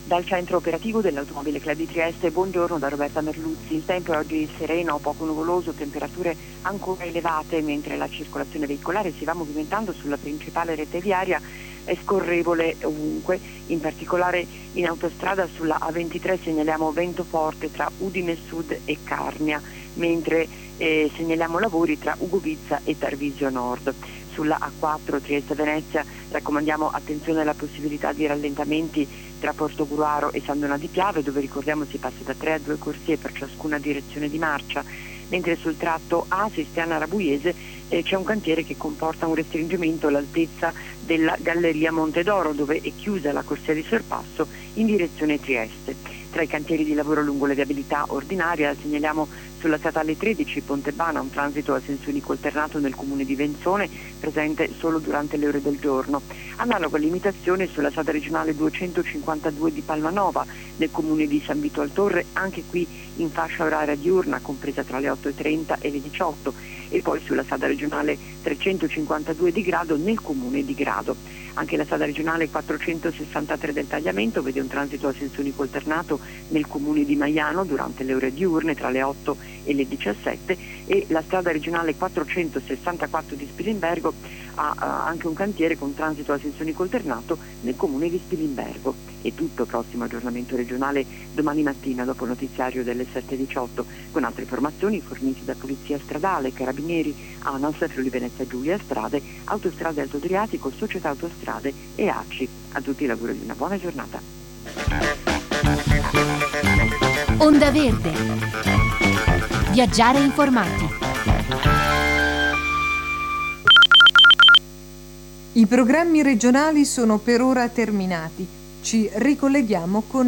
Dal centro operativo dell'Automobile Club di Trieste, buongiorno da Roberta Merluzzi. Il tempo è oggi sereno, poco nuvoloso, temperature ancora elevate, mentre la circolazione veicolare si va movimentando sulla principale rete viaria, è scorrevole ovunque, in particolare in autostrada sulla A23 segnaliamo vento forte tra Udine Sud e Carnia, mentre segnaliamo lavori tra Ugovizza e Tarvisio Nord. Sulla A4 Trieste-Venezia raccomandiamo attenzione alla possibilità di rallentamenti tra Portogruaro e San Donà di Piave, dove ricordiamo si passa da 3 a 2 corsie per ciascuna direzione di marcia, mentre sul tratto A Sistiana-Rabuiese c'è un cantiere che comporta un restringimento all'altezza della Galleria Montedoro, dove è chiusa la corsia di sorpasso in direzione Trieste. Tra i cantieri di lavoro lungo la viabilità ordinaria segnaliamo sulla statale 13 Pontebana un transito a senso unico alternato nel comune di Venzone, presente solo durante le ore del giorno. Analoga limitazione sulla strada regionale 252 di Palmanova nel comune di San Vito al Torre, anche qui in fascia oraria diurna compresa tra le 8:30 e le 18, e poi sulla strada regionale 352 di Grado nel comune di Grado. Anche la strada regionale 463 del Tagliamento vede un transito a senso unico alternato nel comune di Maiano durante le ore diurne tra le 8 e le 17, e la strada regionale 464 di Spilimbergo ha anche un cantiere con transito a senso unico alternato nel comune di Spilimbergo. È tutto, prossimo aggiornamento regionale domani mattina dopo il notiziario delle 7:18 con altre informazioni fornite da Polizia Stradale, Carabinieri, ANAS, Friuli Venezia Giulia, Strade, Autostrade Alto Adriatico, Società Autostrade e ACI. A tutti l'augurio di una buona giornata. Onda Verde. Viaggiare informati. I programmi regionali sono per ora terminati. Ci ricolleghiamo con